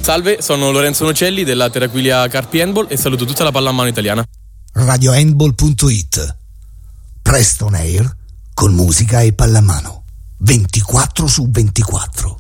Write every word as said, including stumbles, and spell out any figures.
Salve, sono Lorenzo Nocelli della Terraquilia Carpi Handball e saluto tutta la pallamano italiana. radio handball punto it. Presto on air con musica e pallamano ventiquattro su ventiquattro.